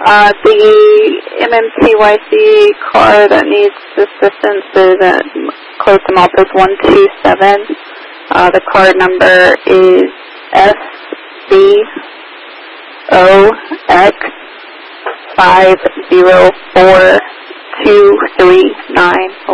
The MMTYC car that needs assistance is close to Maltas 127. The card number is SBOX504239.